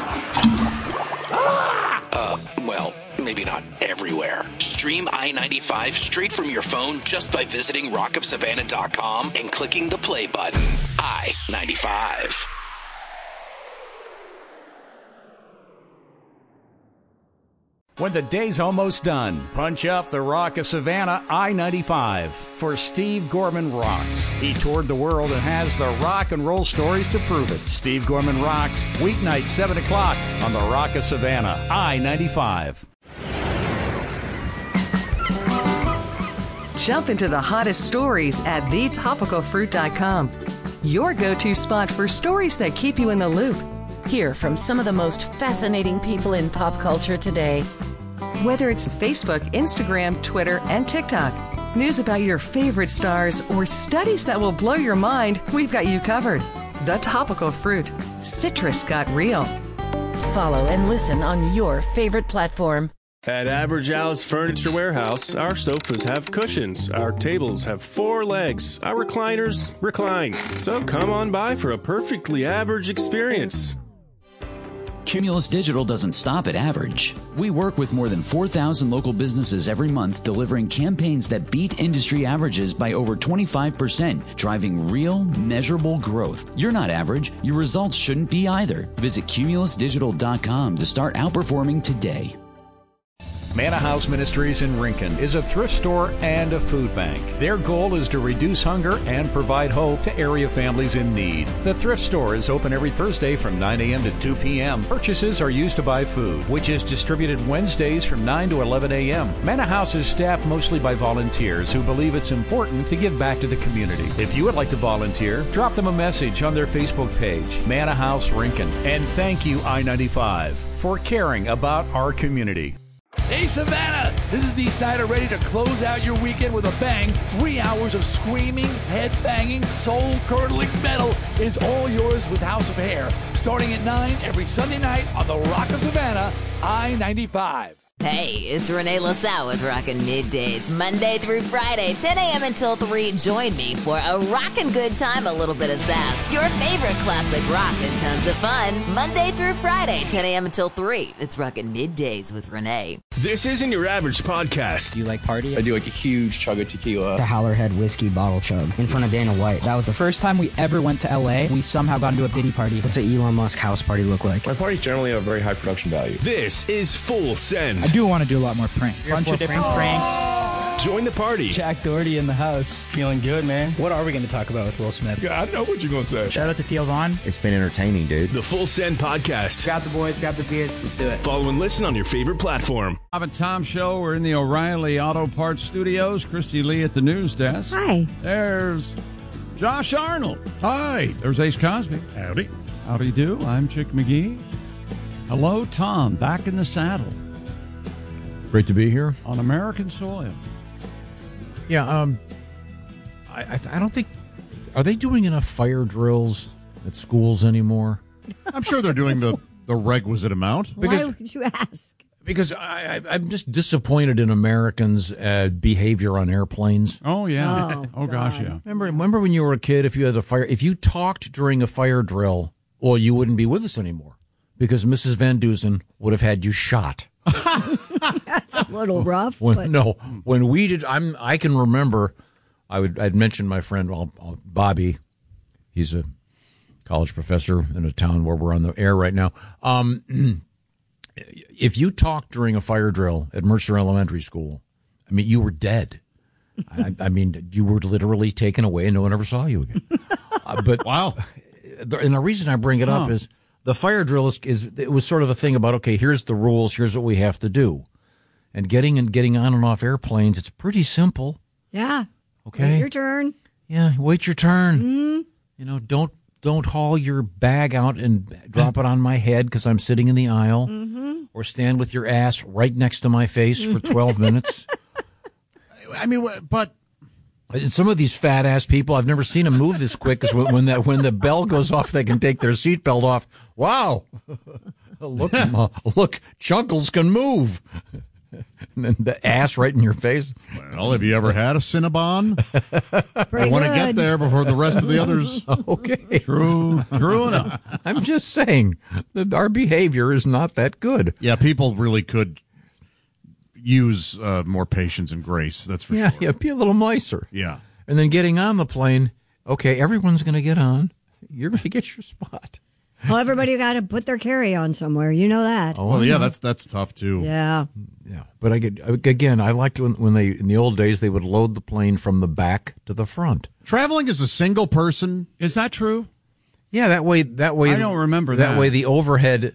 Ah! Uh, well, maybe not everywhere. Stream I ninety-five straight from your phone just by visiting rock up savannah dot com and clicking the play button. I ninety-five. When the day's almost done, punch up the Rock of Savannah I ninety-five for Steve Gorman Rocks. He toured the world and has the rock and roll stories to prove it. Steve Gorman Rocks, weeknight seven o'clock on the Rock of Savannah I ninety-five. Jump into the hottest stories at the topical fruit dot com. Your go-to spot for stories that keep you in the loop. Hear from some of the most fascinating people in pop culture today. Whether it's Facebook, Instagram, Twitter, and TikTok, news about your favorite stars, or studies that will blow your mind, we've got you covered. The Topical Fruit. Citrus got real. Follow and listen on your favorite platform. At Average Al's Furniture Warehouse, our sofas have cushions, our tables have four legs, our recliners recline. So come on by for a perfectly average experience. Cumulus Digital doesn't stop at average. We work with more than four thousand local businesses every month, delivering campaigns that beat industry averages by over twenty-five percent, driving real, measurable growth. You're not average. Your results shouldn't be either. Visit cumulus digital dot com to start outperforming today. Manna House Ministries in Rincon is a thrift store and a food bank. Their goal is to reduce hunger and provide hope to area families in need. The thrift store is open every Thursday from nine a.m. to two p.m. Purchases are used to buy food, which is distributed Wednesdays from nine to eleven a.m. Manna House is staffed mostly by volunteers who believe it's important to give back to the community. If you would like to volunteer, drop them a message on their Facebook page, Manna House Rincon. And thank you, I ninety-five, for caring about our community. Hey, Savannah! This is Dee Snider, ready to close out your weekend with a bang. Three hours of screaming, head-banging, soul-curdling metal is all yours with House of Hair. Starting at nine every Sunday night on the Rock of Savannah, I ninety-five. Hey, it's Renee LaSalle with Rockin' Middays, Monday through Friday, ten a.m. until three. Join me for a rockin' good time, a little bit of sass. Your favorite classic rock and tons of fun. Monday through Friday, ten a.m. until three. It's Rockin' Middays with Renee. This isn't your average podcast. Do you like party? I do like a huge chug of tequila. The Howlerhead whiskey bottle chug in front of Dana White. That was the first time we ever went to L A. We somehow got into a Diddy party. What's an Elon Musk house party look like? My parties generally have a very high production value. This is Full Send. I do want to do a lot more pranks. A bunch of different pranks. Join the party. Jack Doherty in the house. Feeling good, man. What are we going to talk about with Will Smith? Yeah, I know what you're going to say. Shout out to Theo Vaughn. It's been entertaining, dude. The Full Send Podcast. Grab the boys, grab the beers. Let's do it. Follow and listen on your favorite platform. Bob and Tom Show. We're in the O'Reilly Auto Parts Studios. Christy Lee at the news desk. Hi. There's Josh Arnold. Hi. There's Ace Cosby. Howdy. Howdy do. I'm Chick McGee. Hello, Tom. Back in the saddle. Great to be here. On American soil. Yeah, um, I, I, I don't think... Are they doing enough fire drills at schools anymore? I'm sure they're doing the, the requisite amount. Because, Why would you ask? Because I, I, I'm just disappointed in Americans' uh, behavior on airplanes. Oh, yeah. Oh, oh gosh, yeah. Remember, remember when you were a kid, if you had a fire... If you talked during a fire drill, well, you wouldn't be with us anymore. Because Missus Van Dusen would have had you shot. That's a little rough. When, but... No, when we did, I'm. I can remember. I would. I'd mentioned my friend, well, Bobby. He's a college professor in a town where we're on the air right now. Um, if you talked during a fire drill at Mercer Elementary School, I mean, you were dead. I, I mean, you were literally taken away, and no one ever saw you again. Uh, but wow. And the reason I bring it up huh. is. The fire drill is, is it was sort of a thing about, okay, here's the rules, here's what we have to do. And getting and getting on and off airplanes, it's pretty simple. Yeah. Okay. Wait your turn. Yeah, wait your turn. Mm-hmm. You know, don't don't haul your bag out and drop it on my head because I'm sitting in the aisle. Mm-hmm. Or stand with your ass right next to my face for twelve minutes. I mean, but... And some of these fat ass people, I've never seen them move this quick. Because when, when that when the bell goes off, they can take their seatbelt off. Wow, look, uh, look, Chuckles can move. And then the ass right in your face. Well, have you ever had a Cinnabon? I want to get there before the rest of the others. Okay, true, true enough. I'm just saying that our behavior is not that good. Yeah, people really could use uh, more patience and grace, that's for yeah, sure. Yeah, be a little nicer. Yeah. And then getting on the plane, okay, everyone's going to get on. You're going to get your spot. Well, everybody got to put their carry-on somewhere. You know that. Oh, well, yeah, that's that's tough, too. Yeah. Yeah. But I get, again, I liked when, when they, in the old days, they would load the plane from the back to the front. Traveling as a single person. Is that true? Yeah, that way, that way. I don't remember that. That way the overhead.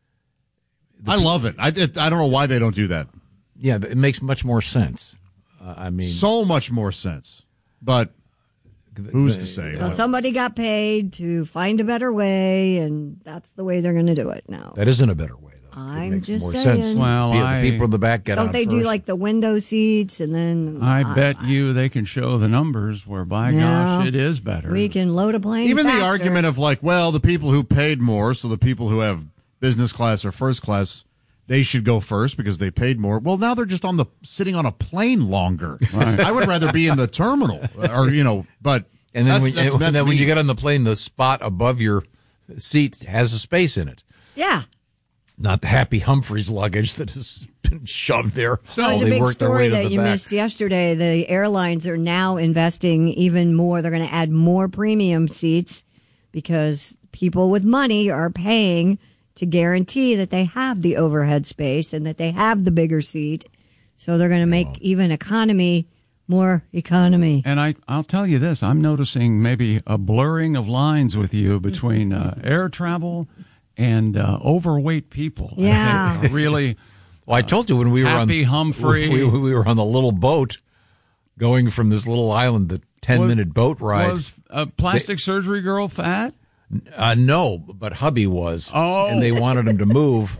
The I love it. I, it. I don't know why they don't do that. Yeah, but it makes much more sense. Uh, I mean, so much more sense. But who's to say? Well, somebody got paid to find a better way, and that's the way they're going to do it now. That isn't a better way, though. I'm it makes just more saying. sense. Well, yeah, I, the people in the back get don't on they first. do like the window seats and then? I uh, bet you they can show the numbers where, by Yeah. gosh, it is better. We can load a plane. Even faster. the argument of like, well, the people who paid more, so the people who have business class or first class, they should go first because they paid more. Well, now they're just on the sitting on a plane longer. Right. I would rather be in the terminal, or you know, but and then, that's, when, that's, and that's then when me. you get on the plane, the spot above your seat has a space in it. Yeah. Not the Happy Humphreys luggage that has been shoved there. So there's a they big work their way story to that the you back. missed yesterday. The airlines are now investing even more. They're going to add more premium seats because people with money are paying to guarantee that they have the overhead space and that they have the bigger seat. So they're going to make even economy more economy. And I, I'll tell you this, I'm noticing maybe a blurring of lines with you between uh, air travel and uh, overweight people. Yeah. I think really. Well, I told you when we were on Happy Humphrey. we, we were on the little boat going from this little island, the ten minute boat ride. Was a plastic they, surgery girl fat? Uh, no, but hubby was. Oh. And they wanted him to move.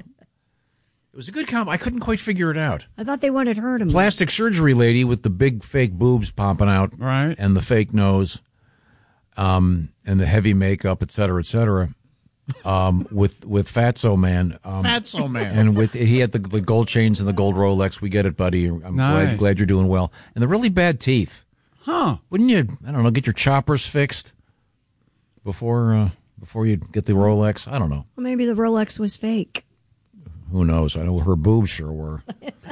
It was a good comp. I couldn't quite figure it out. I thought they wanted her to move. Plastic surgery lady with the big fake boobs popping out. Right. And the fake nose. Um, and the heavy makeup, et cetera, et cetera. Um, with, with Fatso Man. Um, Fatso Man. And with, he had the, the gold chains and the gold Rolex. We get it, buddy. I'm nice. glad, glad you're doing well. And the really bad teeth. Huh. Wouldn't you, I don't know, get your choppers fixed before, uh, before you get the Rolex? I don't know. Well, maybe the Rolex was fake. Who knows? I know her boobs sure were.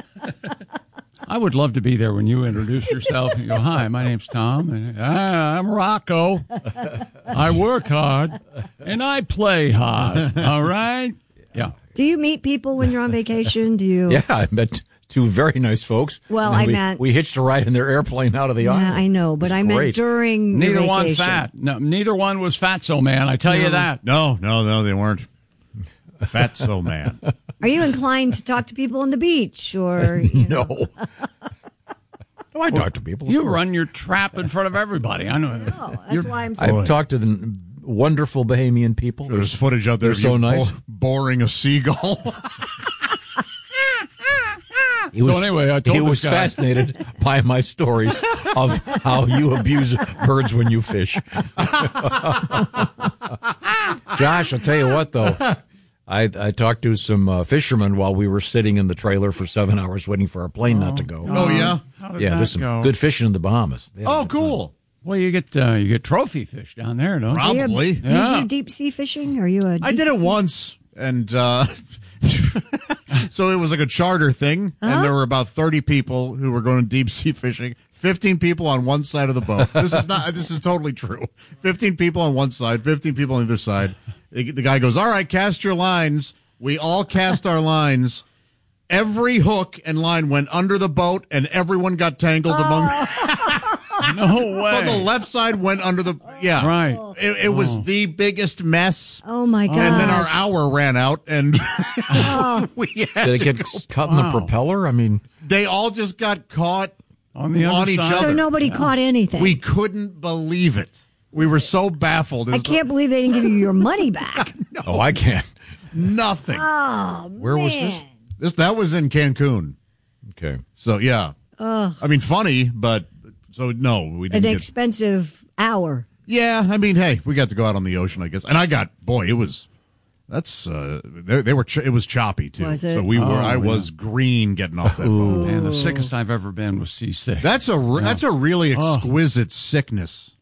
I would love to be there when you introduce yourself and you go, hi, my name's Tom. And, ah, I'm Rocco. I work hard and I play hard. All right? Yeah. Do you meet people when you're on vacation? Do you? Yeah, I met two very nice folks. Well, And then I we, meant- we hitched a ride in their airplane out of the Yeah, island. I know, but It was I meant great. during Neither your one vacation. fat. No, neither one was fatso man. I tell No. you that. No, no, no, they weren't. Fatso man. Are you inclined to talk to people on the beach or? You know? No. No, I talk to people. You run your trap in front of everybody. I know. No, that's why I'm. I've talked to the wonderful Bahamian people. There's footage out there. They're of so you nice. bo- boring a seagull. He was, So anyway, I told he this was guy- fascinated by my stories of how you abuse birds when you fish. Josh, I'll tell you what, though. I, I talked to some uh, fishermen while we were sitting in the trailer for seven hours waiting for our plane not to go. Oh, yeah? How did Yeah, that there's some go? good fishing in the Bahamas. They had a Oh, good time. cool. Well, you get uh, you get trophy fish down there, don't you? Probably. Do you do deep sea fishing? Are you a? I did it once, and uh, so it was like a charter thing, Uh-huh. and there were about thirty people who were going deep sea fishing. Fifteen people on one side of the boat. This is not. This is totally true. Fifteen people on one side, fifteen people on the other side. The the guy goes, "All right, cast your lines." We all cast our lines. Every hook and line went under the boat, and everyone got tangled among. No way. So the left side went under the. Yeah, Right. It, it was the biggest mess. Oh my god! And then our hour ran out, and we had Did it to get go. caught in the propeller? I mean, They all just got caught on the other each side? other. So nobody caught anything. We couldn't believe it. We were so baffled. I can't believe they didn't give you your money back. oh, I can't. Nothing. Oh, Where was this? man. This that was in Cancun. Okay. So yeah, Ugh. I mean funny, but so no, we An didn't get. expensive hour. Yeah, I mean, hey, we got to go out on the ocean, I guess. And I got boy, it was. That's uh, they, they were. Ch- it was choppy too. Was it? So we were. Oh, I was yeah. green getting off that boat. And the sickest I've ever been was seasick. That's a re- that's a really Oh. exquisite sickness.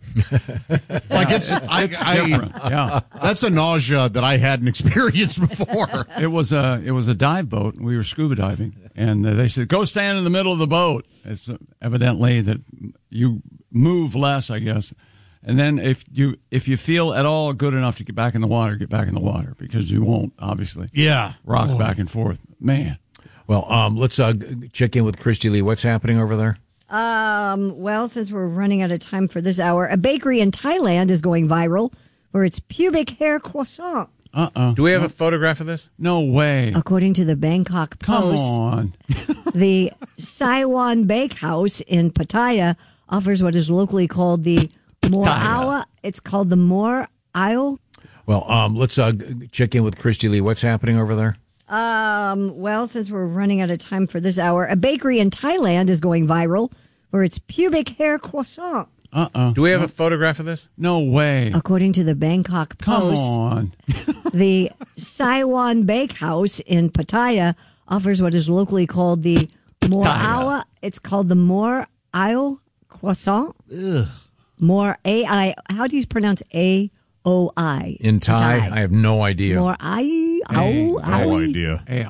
Like it's, I, different. I, Yeah. that's a nausea that I hadn't experienced before. It was a it was a dive boat. And we were scuba diving, and uh, they said, "Go stand in the middle of the boat." It's uh, evidently that you move less, I guess. And then if you if you feel at all good enough to get back in the water, get back in the water because you won't obviously Yeah, rock Oh. back and forth. Man, Well, um, let's uh, g- check in with Christy Lee. What's happening over there? Um, well, since we're running out of time for this hour, a bakery in Thailand is going viral for its pubic hair croissant. uh uh Do we have a photograph of this? No way. According to the Bangkok Come Post, on. the Saiwan Bakehouse in Pattaya offers what is locally called the Morawa. It's called the Mor Ao. Well, um, let's uh, g- check in with Christy Lee. What's happening over there? Um, well, since we're running out of time for this hour, a bakery in Thailand is going viral for its pubic hair croissant. Uh uh Do we have a photograph of this? No way. According to the Bangkok Come Post, on. the Saiwan Bakehouse in Pattaya offers what is locally called the Morawa. It's called the Mor Ao croissant. Ugh. More A I. How do you pronounce A O I? In Thai? I have no idea. More I. Hey, Ow, no owie. idea. Hey,